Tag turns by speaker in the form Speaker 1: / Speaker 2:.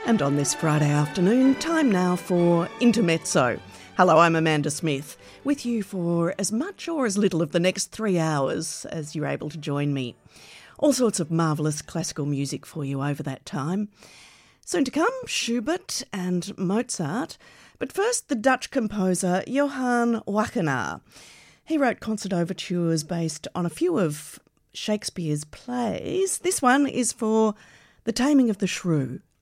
Speaker 1: And on this Friday afternoon, time now for Intermezzo. Hello, I'm Amanda Smith, with you for as much or as little of the next 3 hours as you're able to join me. All sorts of marvellous classical music for you over that time. Soon to come, Schubert and Mozart. But first, the Dutch composer Johann Wassenaar. He wrote concert overtures based on a few of Shakespeare's plays. This one is for The Taming of the Shrew,